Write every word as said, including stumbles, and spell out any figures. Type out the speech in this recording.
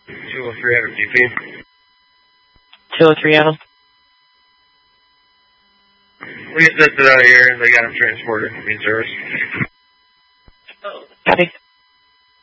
two oh three hundred D P. two oh three Adam. We get tested out of here, and they got him transported. Mean service. Copy.